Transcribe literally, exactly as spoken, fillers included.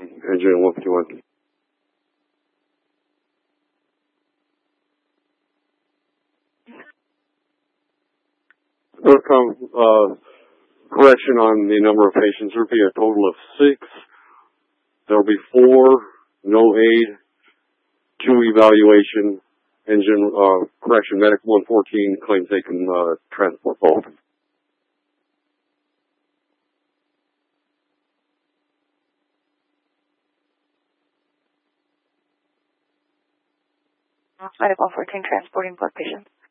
Engine one fifty-one. Come, uh, correction on the number of patients. There will be a total of six. There will be four, no aid, two evaluation, engine, uh, correction, medic one fourteen claims they can, uh, transport both. Medic one fourteen transporting both patients.